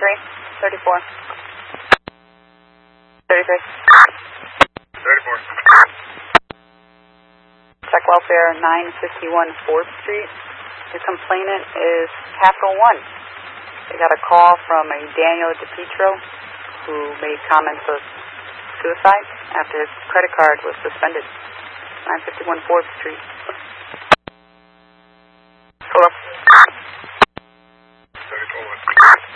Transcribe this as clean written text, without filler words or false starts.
34. 33. 34. Check welfare 951 4th Street. The complainant is Capital One. They got a call from a Daniel DePietro who made comments of suicide after his credit card was suspended. 951 4th Street.